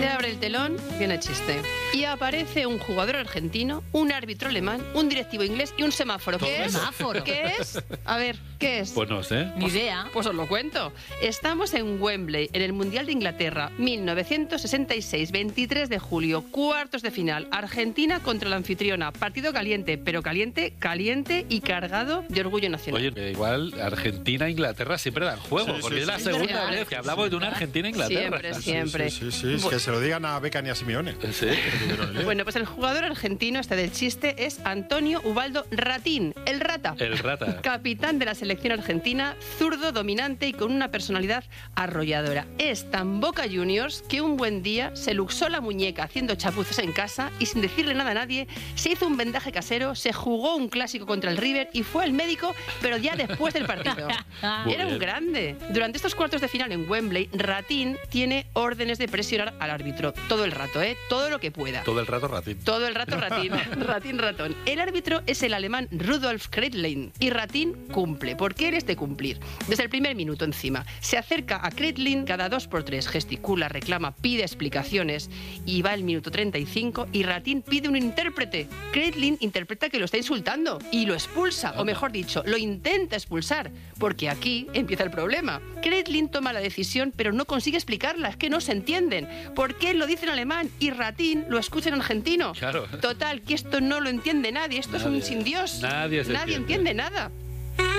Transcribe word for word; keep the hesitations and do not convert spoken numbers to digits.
Se abre el telón, viene el chiste. Y aparece un jugador argentino, un árbitro alemán, un directivo inglés y un semáforo. ¿Qué es? ¿Semáforo? ¿Qué es? A ver, ¿qué es? Pues no sé. Ni idea. Pues os lo cuento. Estamos en Wembley, en el Mundial de Inglaterra, mil novecientos sesenta y seis, veintitrés de julio, cuartos de final, Argentina contra la anfitriona. Partido caliente, pero caliente, caliente y cargado de orgullo nacional. Oye, eh, igual Argentina e Inglaterra siempre dan juego, Sí, porque sí, es la sí. segunda ¿Verdad? vez que hablamos de una Argentina e Inglaterra. Siempre, siempre. Sí, sí, sí, es que se lo digan a Beckham y a Simeone. Sí. Bueno, pues el jugador argentino, este del chiste, es Antonio Ubaldo Ratín, el Rata. El Rata. Capitán de la selección argentina, zurdo, dominante y con una personalidad arrolladora. Es tan Boca Juniors que un buen día se luxó la muñeca haciendo chapuzas en casa y sin decirle nada a nadie, se hizo un vendaje casero, se jugó un clásico contra el River y fue al médico, pero ya después del partido. Muy Era un bien. grande. Durante estos cuartos de final en Wembley, Ratín tiene órdenes de presionar al árbitro todo el rato, ¿eh? Todo lo que pueda. Todo el rato Ratín. Todo el rato Ratín, Ratín ratón. El árbitro es el alemán Rudolf Kreitlein y Ratín cumple, porque él es de cumplir. Desde el primer minuto encima. Se acerca a Kreitlein cada dos por tres, gesticula, reclama, pide explicaciones y va el minuto treinta y cinco y Ratín pide un intérprete. Kreitlein interpreta que lo está insultando y lo expulsa, o mejor dicho, lo intenta expulsar, porque aquí empieza el problema. Kreitlein toma la decisión, pero no consigue explicarla, es que no se entienden. ¿Por qué lo dice en alemán y Ratín lo escucha en argentino? Claro. Total, que esto no lo entiende nadie, esto es un Nadie. sin Dios. Nadie se Nadie entiende. entiende nada.